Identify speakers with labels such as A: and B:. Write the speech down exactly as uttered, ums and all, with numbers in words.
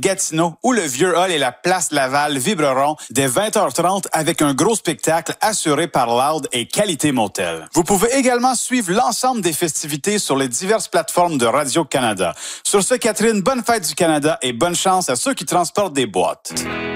A: Gatineau, où le Vieux Hall et la Place Laval vibreront dès vingt heures trente avec un gros spectacle assuré par Loud et Qualité Motel. Vous pouvez également suivre l'ensemble des festivités sur les diverses plateformes de Radio-Canada. Sur ce, Catherine, bonne fête du Canada et bonne chance à ceux qui transportent des boîtes.